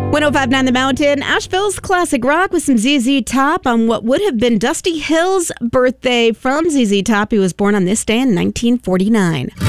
105.9 The Mountain, Asheville's classic rock with some ZZ Top on what would have been Dusty Hill's birthday. From ZZ Top, he was born on this day in 1949.